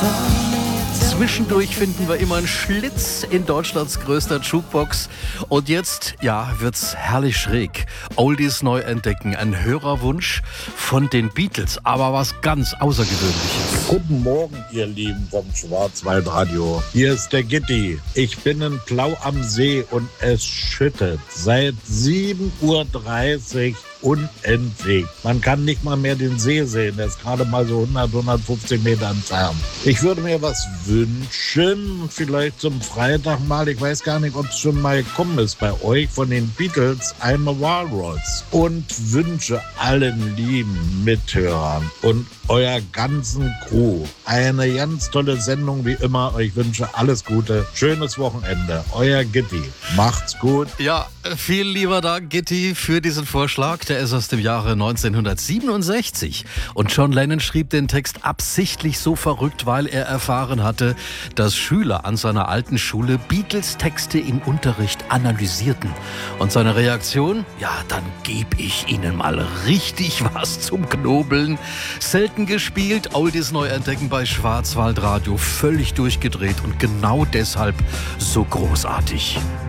Zwischendurch finden wir immer einen Schlitz in Deutschlands größter Jukebox. Und jetzt, ja, wird's herrlich schräg. Oldies neu entdecken, ein Hörerwunsch von den Beatles, aber was ganz Außergewöhnliches. Guten Morgen, ihr Lieben vom Schwarzwaldradio. Hier ist der Gitti. Ich bin in Plau am See und es schüttet seit 7:30 Uhr unentwegt. Man kann nicht mal mehr den See sehen. Der ist gerade mal so 150 Meter entfernt. Ich würde mir was wünschen, vielleicht zum Freitag mal. Ich weiß gar nicht, ob es schon mal gekommen ist bei euch von den Beatles, I'm a Walrus. Und wünsche allen lieben Mithörern und eurer ganzen Crew eine ganz tolle Sendung wie immer. Ich wünsche alles Gute. Schönes Wochenende. Euer Gitti. Macht's gut. Ja, vielen lieber Dank, Gitti, für diesen Vorschlag. Der ist aus dem Jahre 1967. Und John Lennon schrieb den Text absichtlich so verrückt, weil er erfahren hatte, dass Schüler an seiner alten Schule Beatles-Texte im Unterricht analysierten. Und seine Reaktion? Ja, dann gebe ich Ihnen mal richtig was zum Knobeln. Selten gespielt, Oldies neu entdecken bei Schwarzwaldradio. Völlig durchgedreht und genau deshalb so großartig.